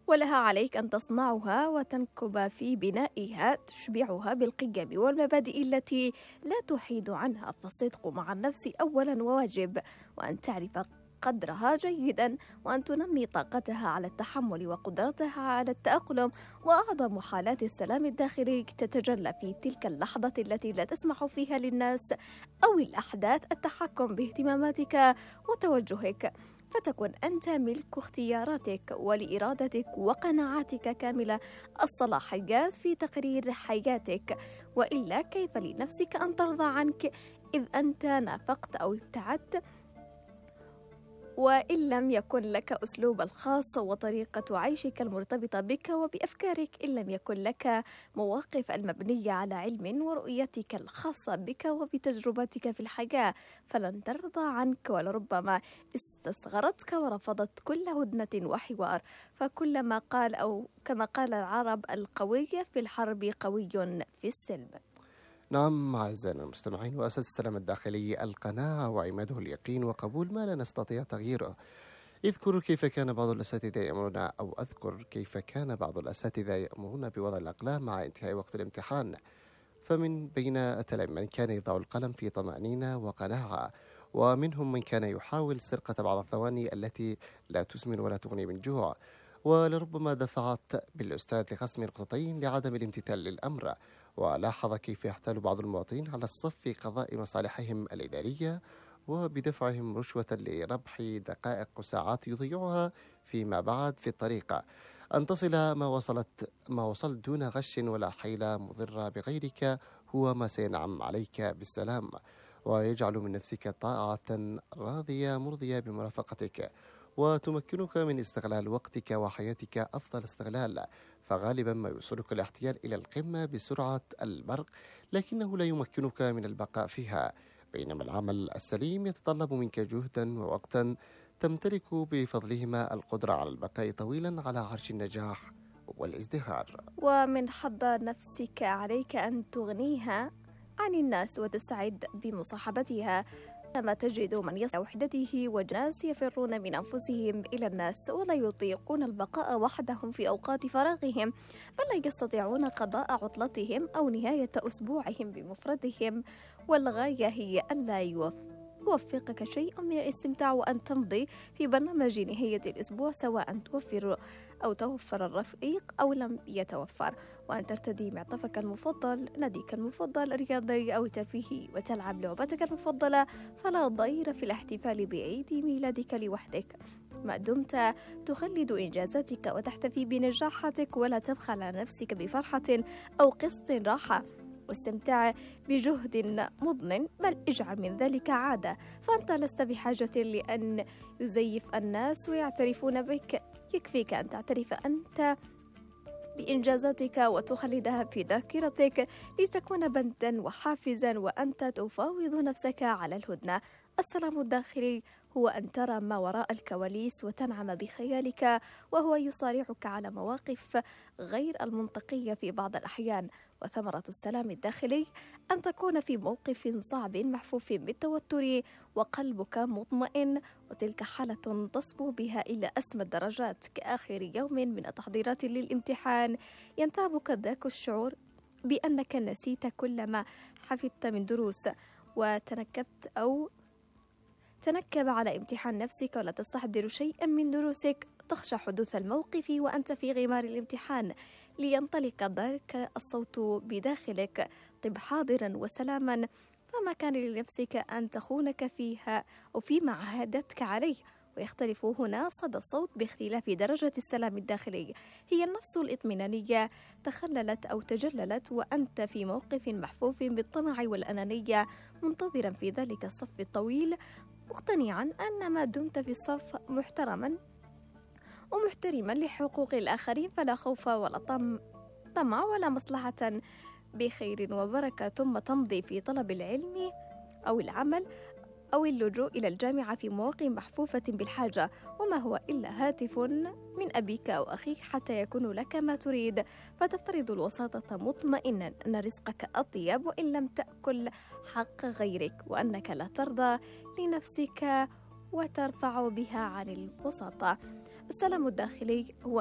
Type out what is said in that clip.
ولها عليك أن تصنعها وتنكب في بنائها، تشبعها بالقيم والمبادئ التي لا تحيد عنها. فالصدق مع النفس أولا واجب، وأن تعرف قدرها جيدا، وأن تنمي طاقتها على التحمل وقدرتها على التأقلم. وأعظم حالات السلام الداخلي تتجلى في تلك اللحظة التي لا تسمح فيها للناس أو الأحداث التحكم باهتماماتك وتوجهك، فتكن أنت ملك اختياراتك ولإرادتك وقناعاتك كاملة الصلاحيات في تقرير حياتك. وإلا كيف لنفسك أن ترضى عنك إذ أنت نافقت أو ابتعدت، وإن لم يكن لك أسلوب الخاص وطريقة عيشك المرتبطة بك وبأفكارك، إن لم يكن لك مواقف المبنية على علم ورؤيتك الخاصة بك وبتجربتك في الحياة، فلن ترضى عنك، ولربما استصغرتك ورفضت كل هدنة وحوار. فكلما قال أو كما قال العرب: القوي في الحرب قوي في السلم. نعم أعزائنا المستمعين، وأساس السلام الداخلي القناعة وعماده اليقين وقبول ما لا نستطيع تغييره. أذكر كيف كان بعض الأساتذة يأمرون بوضع الأقلام مع انتهاء وقت الامتحان، فمن بين التلاميذ من كان يضع القلم في طمأنينة وقناعة، ومنهم من كان يحاول سرقة بعض الثواني التي لا تسمن ولا تغني من جوع، ولربما دفعت بالأستاذ لخصم نقطتين لعدم الامتثال للأمر. ولاحظ كيف يحتال بعض المواطنين على الصف في قضاء مصالحهم الإدارية وبدفعهم رشوة لربح دقائق وساعات يضيعها فيما بعد في الطريق أن تصل ما وصلت دون غش ولا حيلة مضرة بغيرك، هو ما سينعم عليك بالسلام ويجعل من نفسك طاعة راضية مرضية بمرافقتك، وتمكنك من استغلال وقتك وحياتك أفضل استغلال. فغالبا ما يوصلك الاحتيال إلى القمة بسرعة البرق، لكنه لا يمكنك من البقاء فيها، بينما العمل السليم يتطلب منك جهدا ووقتا تمتلك بفضلهما القدرة على البقاء طويلا على عرش النجاح والازدهار. ومن حظ نفسك عليك أن تغنيها عن الناس وتسعد بمصاحبتها، كما تجد من يصل وحدته وناس يفرون من أنفسهم إلى الناس ولا يطيقون البقاء وحدهم في أوقات فراغهم، بل لا يستطيعون قضاء عطلتهم أو نهاية أسبوعهم بمفردهم. والغاية هي ألا يوفقك شيء من الاستمتاع وأن تمضي في برنامج نهاية الأسبوع، سواء توفر الرفيق أو لم يتوفر، وأن ترتدي معطفك المفضل، ناديك المفضل الرياضي أو الترفيهي، وتلعب لعبتك المفضلة. فلا ضير في الاحتفال بعيد ميلادك لوحدك ما دمت تخلد إنجازاتك وتحتفي بنجاحاتك، ولا تبخل على نفسك بفرحة أو قسط راحة. واستمتع بجهد مضن، بل اجعل من ذلك عادة، فأنت لست بحاجة لأن يزيف الناس ويعترفون بك، يكفيك أن تعترف أنت بإنجازاتك وتخلدها في ذاكرتك لتكون بندا وحافزا، وأنت تفاوض نفسك على الهدنة. السلام الداخلي هو أن ترى ما وراء الكواليس وتنعم بخيالك، وهو يصارعك على مواقف غير المنطقية في بعض الأحيان. وثمرة السلام الداخلي أن تكون في موقف صعب محفوف بالتوتر وقلبك مطمئن، وتلك حالة تصبو بها إلى أسمى الدرجات، كآخر يوم من التحضيرات للامتحان ينتابك ذاك الشعور بأنك نسيت كل ما حفظت من دروس وتنكبت أو تنكب على امتحان نفسك ولا تستحضر شيئا من دروسك. تخشى حدوث الموقف وأنت في غمار الامتحان لينطلق ذلك الصوت بداخلك: طب حاضرا وسلاما. فما كان لنفسك أن تخونك فيها أو فيما عاهدتك عليه. ويختلف هنا صدى الصوت باختلاف درجة السلام الداخلي. هي النفس الإطمئنانية تخللت أو تجللت وأنت في موقف محفوف بالطمع والأنانية، منتظرا في ذلك الصف الطويل، مقتنعا أن ما دمت في الصف محترما ومحترما لحقوق الآخرين فلا خوف ولا طمع ولا مصلحة بخير وبركة، ثم تمضي في طلب العلم أو العمل أو اللجوء إلى الجامعة في مواقع محفوفة بالحاجة، وما هو إلا هاتف من أبيك أو أخيك حتى يكون لك ما تريد. فتفترض الوساطة مطمئنا أن رزقك أطيب وإن لم تأكل حق غيرك، وأنك لا ترضى لنفسك وترفع بها عن الوساطة. السلام الداخلي هو